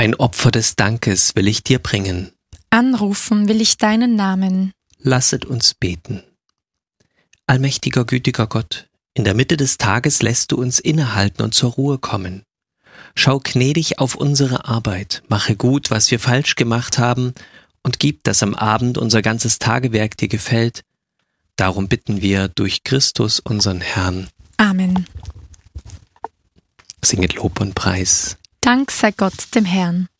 Ein Opfer des Dankes will ich dir bringen. Anrufen will ich deinen Namen. Lasset uns beten. Allmächtiger, gütiger Gott, in der Mitte des Tages lässt du uns innehalten und zur Ruhe kommen. Schau gnädig auf unsere Arbeit, mache gut, was wir falsch gemacht haben und gib, dass am Abend unser ganzes Tagewerk dir gefällt. Darum bitten wir durch Christus, unseren Herrn. Amen. Singet Lob und Preis. Dank sei Gott dem Herrn.